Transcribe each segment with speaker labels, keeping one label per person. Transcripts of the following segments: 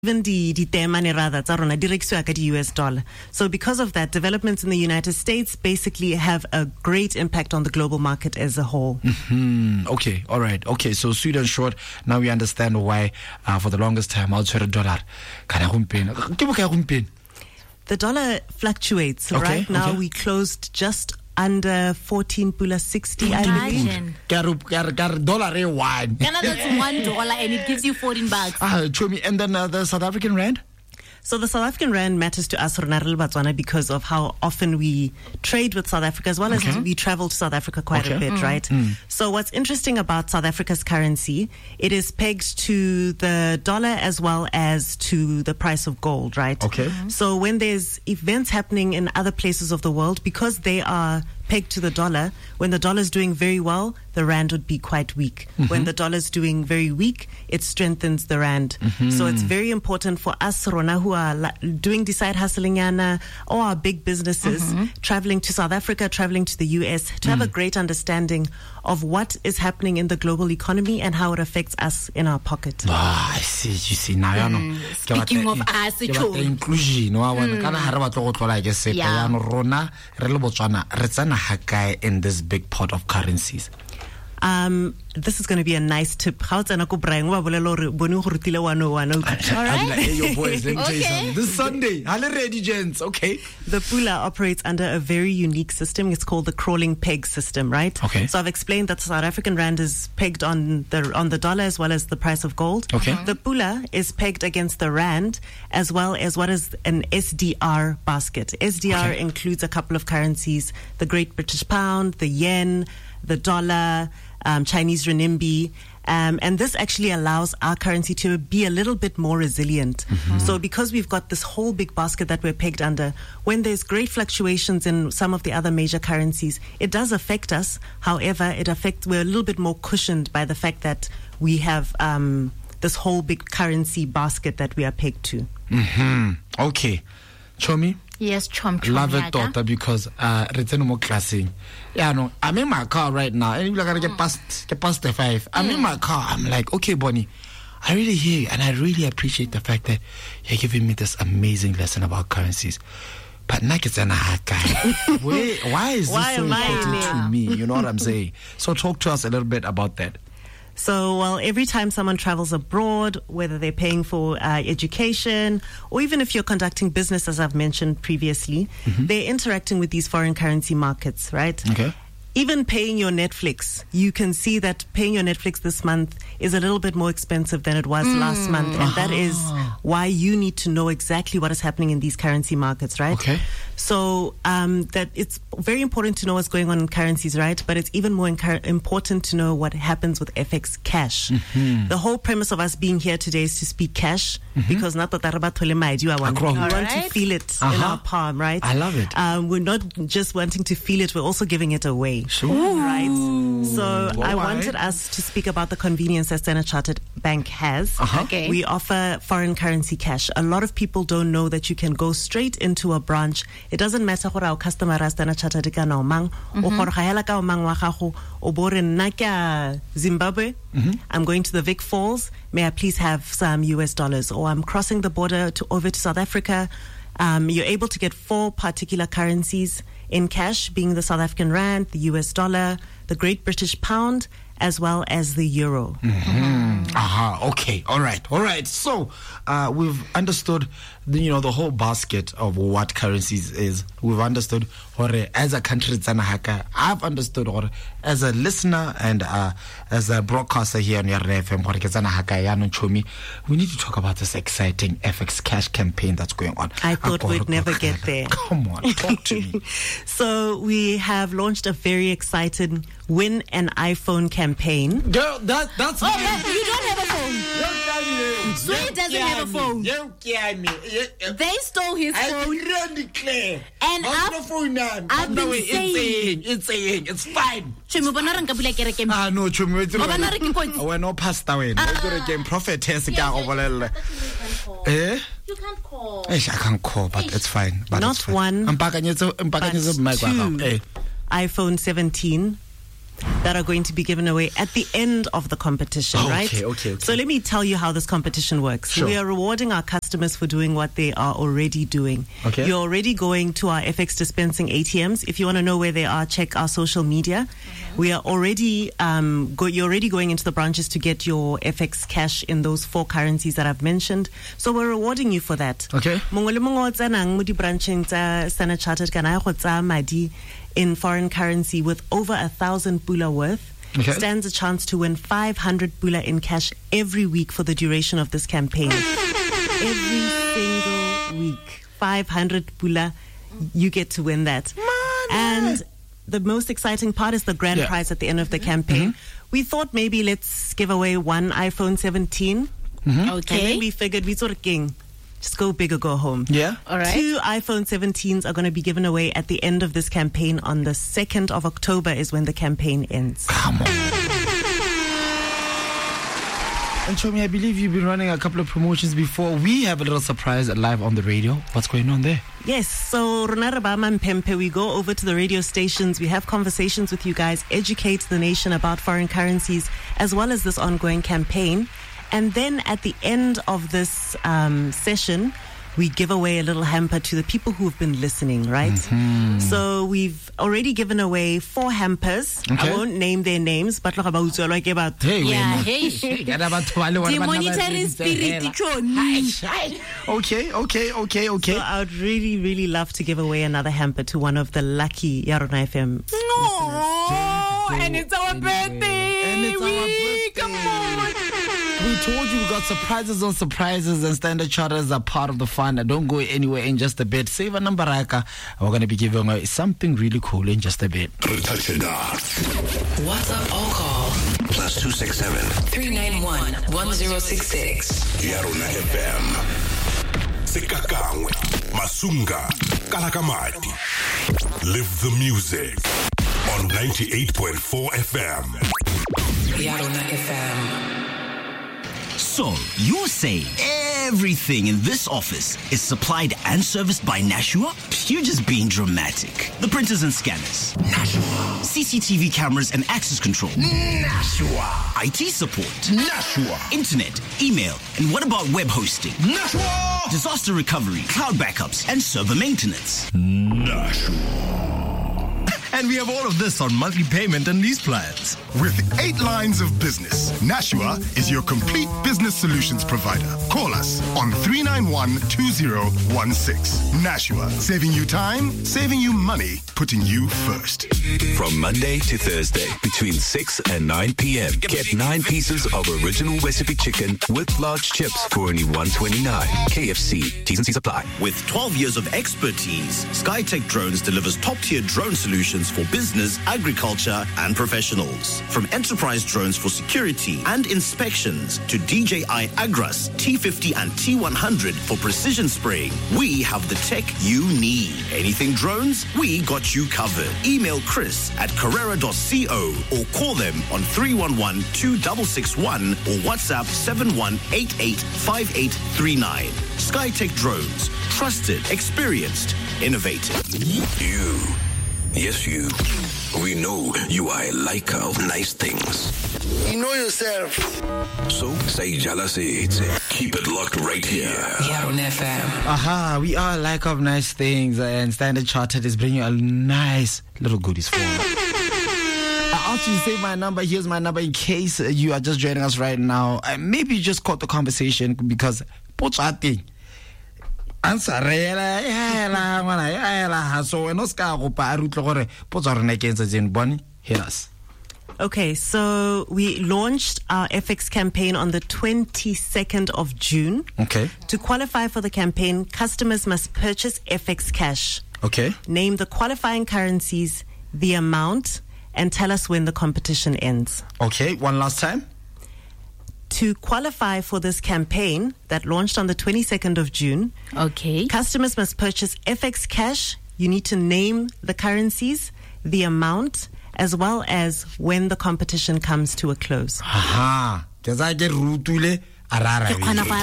Speaker 1: even the temane rather tsa rona di rekisiwa ka di US dollar. So because of that, developments in the United States basically have a great impact on the global market as a whole.
Speaker 2: Okay, all right. Okay, so Sweden short, now we understand why for the longest time I'll try dollar.
Speaker 1: The dollar fluctuates.
Speaker 2: Okay,
Speaker 1: right now
Speaker 2: okay.
Speaker 1: we closed just under 14 pula 60, I believe.
Speaker 3: Imagine.
Speaker 2: Dollar wine.
Speaker 3: That's $1 and it gives you $14.
Speaker 2: Show me. And then the South African rand?
Speaker 1: So the South African rand matters to us, Rona re le Batswana, because of how often we trade with South Africa, as well as we travel to South Africa quite a bit, right? So what's interesting about South Africa's currency, it is pegged to the dollar as well as to the price of gold, right?
Speaker 2: Okay.
Speaker 1: So when there's events happening in other places of the world, because they are pegged to the dollar, when the dollar is doing very well, the rand would be quite weak. When the dollar is doing very weak, it strengthens the rand. So it's very important for us, Rona, who are doing the side hustling or our big businesses, traveling to South Africa, traveling to the US, to have a great understanding of what is happening in the global economy and how it affects us in our pocket.
Speaker 2: I see. You see now,
Speaker 3: Speaking of us,
Speaker 2: inclusion. In this big pot of currencies.
Speaker 1: This is going to be a nice tip. All right.
Speaker 2: I'm like, hey, yo, boys, let me tell you something. This Sunday, ready, gents. Okay.
Speaker 1: The pula operates under a very unique system. It's called the crawling peg system, right?
Speaker 2: Okay.
Speaker 1: So I've explained that the South African rand is pegged on the dollar as well as the price of gold.
Speaker 2: Okay.
Speaker 1: The pula is pegged against the rand as well as what is an SDR basket. SDR includes a couple of currencies: the Great British Pound, the yen, the dollar, Chinese renminbi, and this actually allows our currency to be a little bit more resilient. So because we've got this whole big basket that we're pegged under, when there's great fluctuations in some of the other major currencies, it does affect us. However, we're a little bit more cushioned by the fact that we have this whole big currency basket that we are pegged to.
Speaker 2: Okay. Chomi?
Speaker 3: Yes, Chom.
Speaker 2: Love it, daughter, because return more classing. Yeah, no, I'm in my car right now, and you're gonna get past the 5. I'm in my car. I'm like, okay, Bonnie, I really hear you, and I really appreciate the fact that you're giving me this amazing lesson about currencies. But why is this so important to me? You know what I'm saying? So talk to us a little bit about that.
Speaker 1: So, well, every time someone travels abroad, whether they're paying for education or even if you're conducting business, as I've mentioned previously, they're interacting with these foreign currency markets, right?
Speaker 2: Okay.
Speaker 1: Even paying your Netflix, you can see that paying your Netflix this month is a little bit more expensive than it was last month. And that is why you need to know exactly what is happening in these currency markets, right?
Speaker 2: Okay.
Speaker 1: So that it's very important to know what's going on in currencies, right? But it's even more important to know what happens with FX cash. The whole premise of us being here today is to speak cash, because not that we want to feel it in our palm, right?
Speaker 2: I love it.
Speaker 1: We're not just wanting to feel it, we're also giving it away.
Speaker 2: Sure.
Speaker 1: Right. So I wanted us to speak about the convenience that Standard Chartered Bank has.
Speaker 3: Okay.
Speaker 1: We offer foreign currency cash. A lot of people don't know that you can go straight into a branch. It doesn't matter what our customer is Standard Chartered ka no mang o gore ga hela ka o mang wa gago o bore nna ke Zimbabwe. I'm going to the Vic Falls. May I please have some US dollars? Or I'm crossing the border over to South Africa. You're able to get 4 particular currencies in cash, being the South African rand, the US dollar, the Great British Pound, as well as the euro.
Speaker 2: Okay. All right. So we've understood the whole basket of what currencies is. We've understood as a country, I've understood as a listener and as a broadcaster here on Yarra FM, we need to talk about this exciting FX cash campaign that's going on.
Speaker 1: I thought we'd never get there.
Speaker 2: Come on, talk to me.
Speaker 1: So we have launched a very exciting Win an iPhone campaign.
Speaker 2: Girl, that's
Speaker 3: you don't have a phone. Sway doesn't have a phone. They stole his phone. And
Speaker 2: it's saying it's fine.
Speaker 3: No,
Speaker 2: We're no pastor when prophetess.
Speaker 3: You can't call.
Speaker 2: I can't call, but it's fine. But
Speaker 1: Not
Speaker 2: it's fine.
Speaker 1: one, but 2 iPhone 17 that are going to be given away at the end of the competition, right?
Speaker 2: Okay.
Speaker 1: So let me tell you how this competition works.
Speaker 2: Sure.
Speaker 1: We are rewarding our customers for doing what they are already doing.
Speaker 2: Okay.
Speaker 1: You're already going to our FX dispensing ATMs. If you want to know where they are, check our social media. We are already you're already going into the branches to get your FX cash in those 4 currencies that I've mentioned. So we're rewarding you for that.
Speaker 2: Okay.
Speaker 1: Mongwe le mongwe o tsenang mo di brancheng tsa Standard Chartered kana go tsa madi in foreign currency with over 1,000 pula worth stands a chance to win 500 pula in cash every week for the duration of this campaign. Every single week, 500 pula, you get to win that. And the most exciting part is the grand prize at the end of the campaign. We thought maybe let's give away 1 iPhone 17.
Speaker 3: Okay.
Speaker 1: And then we figured we sort of just go big or go home.
Speaker 2: Yeah.
Speaker 3: All right.
Speaker 1: 2 iPhone 17s are going to be given away at the end of this campaign on the 2nd of October is when the campaign ends.
Speaker 2: Come on. And Chomi, I believe you've been running a couple of promotions before. We have a little surprise live on the radio. What's going on there?
Speaker 1: Yes, so Runarabama and Pempe, we go over to the radio stations. We have conversations with you guys, educate the nation about foreign currencies, as well as this ongoing campaign. And then at the end of this session, we give away a little hamper to the people who have been listening, right? So we've already given away 4 hampers.
Speaker 2: Okay.
Speaker 1: I won't name their names, but look about
Speaker 2: Hey,
Speaker 3: Yeah,
Speaker 2: hey.
Speaker 3: The monetary spirit.
Speaker 2: Okay.
Speaker 1: So I would really, really love to give away another hamper to one of the lucky Yarona FM.
Speaker 3: No, and it's our birthday. Come on.
Speaker 2: We told you we got surprises on surprises, and Standard Charters are part of the fun. Don't go anywhere in just a bit. Save a number, Raka. We're going to be giving away something really cool in just a bit.
Speaker 4: WhatsApp or call +267 391 1066. Yarona FM. Sekakangwe, Masunga, Kalakamati. Live the music on 98.4 FM. Yarona FM.
Speaker 5: So, you're saying everything in this office is supplied and serviced by Nashua? You're just being dramatic. The printers and scanners. Nashua. CCTV cameras and access control.
Speaker 4: Nashua.
Speaker 5: IT support.
Speaker 4: Nashua.
Speaker 5: Internet, email, and what about web hosting?
Speaker 4: Nashua.
Speaker 5: Disaster recovery, cloud backups, and server maintenance.
Speaker 4: Nashua.
Speaker 6: And we have all of this on monthly payment and lease plans.
Speaker 7: With 8 lines of business, Nashua is your complete business solutions provider. Call us on 391-2016. Nashua, saving you time, saving you money, putting you first.
Speaker 4: From Monday to Thursday, between 6 and 9 p.m., get 9 pieces of original recipe chicken with large chips for only $1.29. KFC, T's and C's apply.
Speaker 5: With 12 years of expertise, SkyTech Drones delivers top-tier drone solutions for business, agriculture, and professionals. From enterprise drones for security and inspections to DJI Agras, T50 and T100 for precision spraying, we have the tech you need. Anything drones, we got you covered. Email Chris at carrera.co or call them on 311-2661 or WhatsApp 71885839. SkyTech Drones. Trusted, experienced, innovative.
Speaker 4: You. Yes, you. We know you are a liker of nice things.
Speaker 8: You know yourself.
Speaker 4: So, say jealousy. Keep it locked right here.
Speaker 8: Yarona FM.
Speaker 2: Aha, we are like of nice things, and Standard Chartered is bringing a nice little goodies for us. I asked you to save my number. Here's my number in case you are just joining us right now. Maybe you just caught the conversation because pochati. Answer so no ska go pa rutlo gore potsa rena ke ntse jeng bone hit us.
Speaker 1: Okay, so we launched our FX campaign on the 22nd of June.
Speaker 2: Okay.
Speaker 1: To qualify for the campaign, customers must purchase FX cash.
Speaker 2: Okay.
Speaker 1: Name the qualifying currencies, the amount, and tell us when the competition ends.
Speaker 2: Okay, one last time.
Speaker 1: To qualify for this campaign that launched on the 22nd of June,
Speaker 3: Okay.
Speaker 1: customers must purchase FX cash. You need to name the currencies, the amount, as well as when the competition comes to a close.
Speaker 2: Aha. Ke za ke rutule Arara.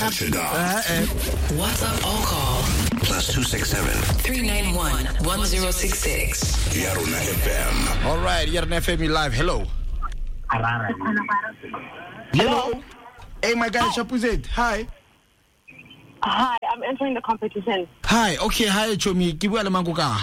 Speaker 8: WhatsApp or call
Speaker 4: +267
Speaker 8: 391 1066.
Speaker 4: Yarona FM.
Speaker 2: All right, Yarona FM live. Hello. Hello. Hey, my guy, Chapuzet. Hi.
Speaker 9: Hi, I'm entering the competition.
Speaker 2: Hi. Okay. Hi, Chomi. Kibuala Manguka.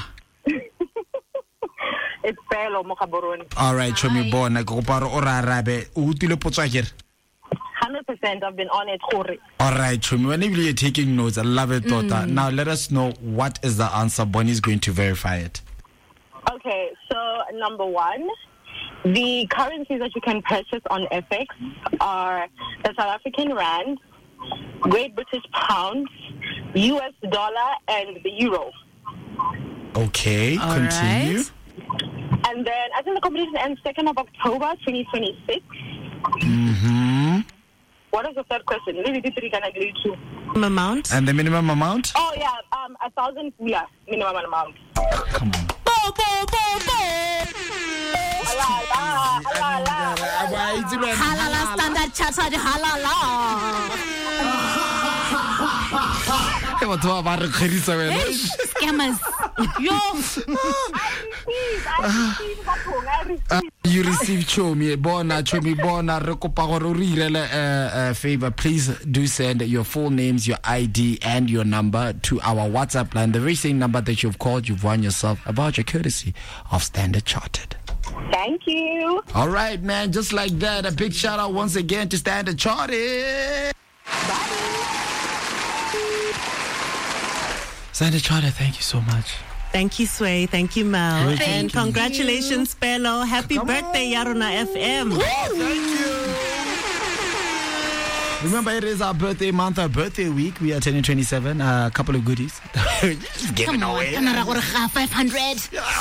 Speaker 9: It's Pelo Mokaboroni.
Speaker 2: All right, Chomi Bona. Koparo Orarabe. Utile Potsakir.
Speaker 9: 100%. I've been on it.
Speaker 2: All right, Chomi. Whenever you're taking notes, I love it, daughter. Now let us know what is the answer. Bonnie is going to verify it.
Speaker 9: Okay, so number 1, the currencies that you can purchase on FX are the South African rand, Great British pounds, US dollar, and the euro.
Speaker 2: Okay,
Speaker 1: all
Speaker 2: continue.
Speaker 1: Right.
Speaker 9: And then I think the competition ends 2nd of October 2026. What is the third question? Maybe the 3 can agree to.
Speaker 1: Amount?
Speaker 2: And the minimum amount?
Speaker 9: Oh yeah, 1,000 minimum amount.
Speaker 2: Come on.
Speaker 3: Halala Standard Chartered halala. Scammers. Yo.
Speaker 2: You receive Chomi Bona, Rekopa gore o re irele favor. Please do send your full names, your ID, and your number to our WhatsApp line. The very same number that you've called, you've won yourself a voucher courtesy of Standard Chartered.
Speaker 9: Thank you.
Speaker 2: All right, man. Just like that, a big shout out once again to Standard Chartered. Standard Chartered, thank you so much.
Speaker 1: Thank you, Sway. Thank you, Mel.
Speaker 2: Great.
Speaker 1: And congratulations, Pelo. Happy birthday, Yarona FM.
Speaker 2: Thank you. Remember, it is our birthday month, our birthday week. We are turning 27. A couple of goodies. Just giving away.
Speaker 3: 500.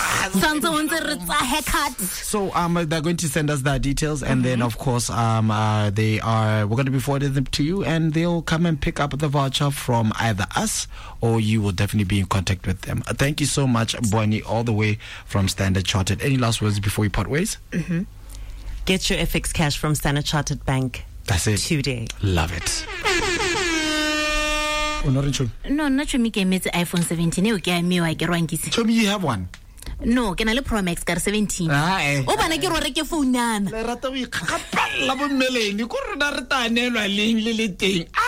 Speaker 2: So they're going to send us their details, and then of course we're going to be forwarding them to you, and they'll come and pick up the voucher from either us or you will definitely be in contact with them. Thank you so much, Bonnie, all the way from Standard Chartered. Any last words before we part ways?
Speaker 1: Get your FX cash from Standard Chartered Bank.
Speaker 2: That's it.
Speaker 1: Today.
Speaker 2: Love it.
Speaker 3: No, not Chomi came with iPhone 17.
Speaker 2: Chomi, you have one?
Speaker 3: No, can I Pro Max car 17?
Speaker 2: Aye.
Speaker 3: Oh, but I get a phone.
Speaker 2: Le rata o ikgapalla bo mmeleng ko rena re tanelwa leng le le teng.